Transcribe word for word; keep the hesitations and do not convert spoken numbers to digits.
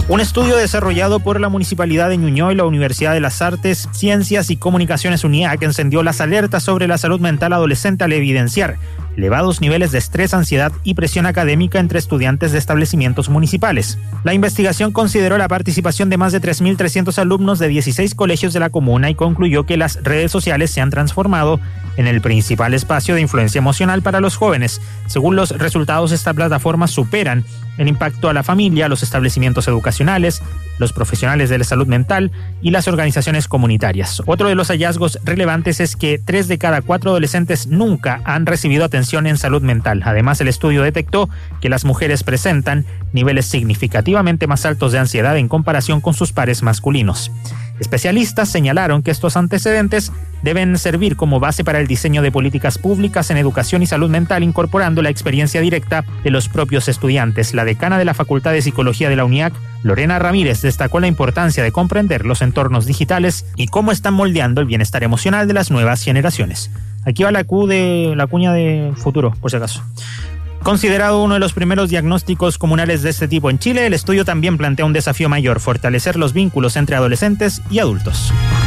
Un estudio desarrollado por la Municipalidad de Ñuñoa y la Universidad de las Artes, Ciencias y Comunicaciones UNIAC encendió las alertas sobre la salud mental adolescente al evidenciar elevados niveles de estrés, ansiedad y presión académica entre estudiantes de establecimientos municipales. La investigación consideró la participación de más de tres mil trescientos alumnos de dieciséis colegios de la comuna y concluyó que las redes sociales se han transformado en el principal espacio de influencia emocional para los jóvenes. Según los resultados, estas plataformas superan el impacto a la familia, a los establecimientos educacionales, los profesionales de la salud mental y las organizaciones comunitarias. Otro de los hallazgos relevantes es que tres de cada cuatro adolescentes nunca han recibido atención en salud mental. Además, el estudio detectó que las mujeres presentan niveles significativamente más altos de ansiedad en comparación con sus pares masculinos. Especialistas señalaron que estos antecedentes deben servir como base para el diseño de políticas públicas en educación y salud mental, incorporando la experiencia directa de los propios estudiantes. La decana de la Facultad de Psicología de la UNIAC, Lorena Ramírez, destacó la importancia de comprender los entornos digitales y cómo están moldeando el bienestar emocional de las nuevas generaciones. Aquí va la Q de la cuña de futuro, por si acaso. Considerado uno de los primeros diagnósticos comunales de este tipo en Chile, el estudio también plantea un desafío mayor: fortalecer los vínculos entre adolescentes y adultos.